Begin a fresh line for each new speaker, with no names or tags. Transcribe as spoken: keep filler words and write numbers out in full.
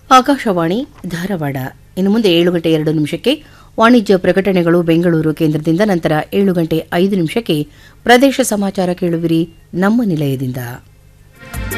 ಆಕಾಶವಾಣಿ ಧಾರವಾಡ. ಇನ್ನು ಮುಂದೆ ಏಳು ಗಂಟೆ ಎರಡು ನಿಮಿಷಕ್ಕೆ ವಾಣಿಜ್ಯ ಪ್ರಕಟಣೆಗಳು ಬೆಂಗಳೂರು ಕೇಂದ್ರದಿಂದ. ನಂತರ ಏಳು ಗಂಟೆ ಐದು ನಿಮಿಷಕ್ಕೆ ಪ್ರದೇಶ ಸಮಾಚಾರ ಕೇಳುವಿರಿ ನಮ್ಮ ನಿಲಯದಿಂದ.